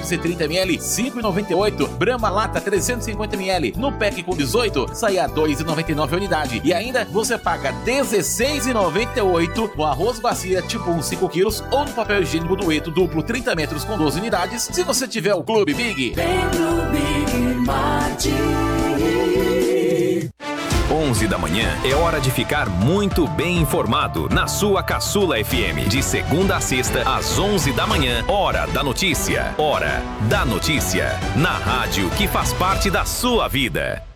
Pepsi 30ml, 5,98. Brahma Lata 350ml, no pack com 18, sai a 2,99 a unidade. E ainda você paga 16,98 no arroz bacia tipo 1, 5 quilos, ou no papel higiênico Dueto duplo 30 metros com 12 unidades, se você tiver o Clube Big. Vem pro Big Mart. 11 da manhã é hora de ficar muito bem informado na sua Caçula FM. De segunda a sexta, às 11 da manhã, Hora da Notícia. Hora da Notícia. Na rádio que faz parte da sua vida.